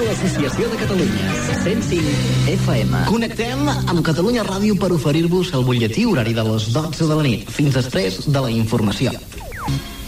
l'Associació de Catalunya. 105 FM. Connectem amb Catalunya Ràdio per oferir-vos el butlletí horari de les 12 de la nit, fins després de la informació.